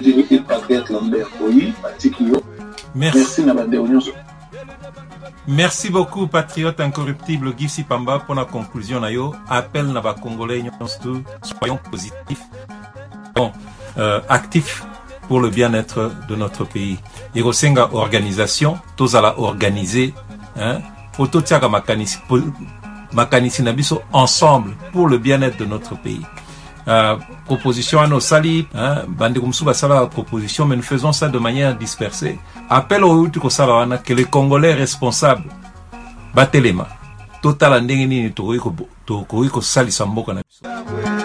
dire patriote Lambert Boyi, Matikio. Merci Nabande Onyoso. Merci beaucoup, patriote incorruptible Gifsi Pamba, pour la conclusion. Appel Naba Congolais, soyons positifs, actifs pour le bien-être de notre pays. Et Rosenga organisation, tous à la organiser, Ototiaga Makanisi Nabiso ensemble pour le bien-être de notre pays. Proposition à nos sali, Bandekumsuba Sala proposition, mais nous faisons ça de manière dispersée. Appel au Utuko Salawana que les Congolais responsables batelema total ndenge nini to ko sali samboka na biso.